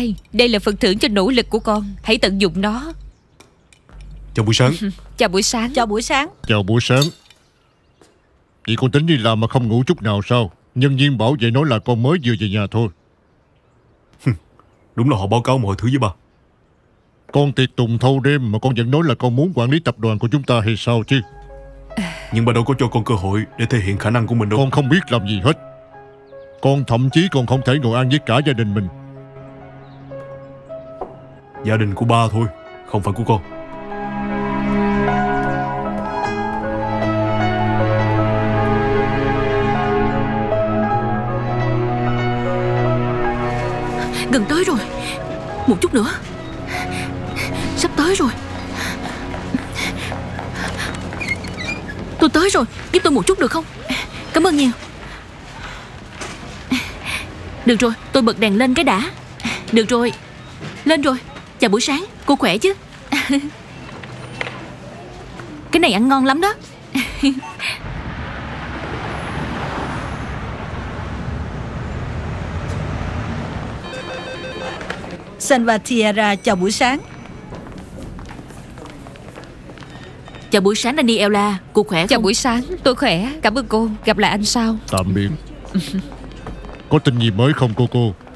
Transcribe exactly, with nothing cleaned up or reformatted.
sai. Đây là phần thưởng cho nỗ lực của con. Hãy tận dụng nó. Chào buổi sáng. Chào buổi sáng. Chào buổi sáng. Chào buổi sáng. Vậy con tính đi làm mà không ngủ chút nào sao? Nhân viên bảo vệ nói là con mới vừa về nhà thôi. Đúng là họ báo cáo mọi thứ với ba. Con tiệc tùng thâu đêm mà con vẫn nói là con muốn quản lý tập đoàn của chúng ta hay sao chứ? Nhưng ba đâu có cho con cơ hội để thể hiện khả năng của mình đâu. Con không biết làm gì hết. Con thậm chí còn không thể ngồi ăn với cả gia đình mình. Gia đình của ba thôi, không phải của con. Gần tới rồi. Một chút nữa. Sắp tới rồi. Tôi tới rồi. Giúp tôi một chút được không? Cảm ơn nhiều. Được rồi, tôi bật đèn lên cái đã. Được rồi. Lên rồi. Chào buổi sáng. Cô khỏe chứ? Cái này ăn ngon lắm đó. Salvatierra, chào buổi sáng. Chào buổi sáng Daniela. Cô khỏe không? Chào buổi sáng. Tôi khỏe. Cảm ơn cô. Gặp lại anh sau. Tạm biệt. Có tin gì mới không cô cô?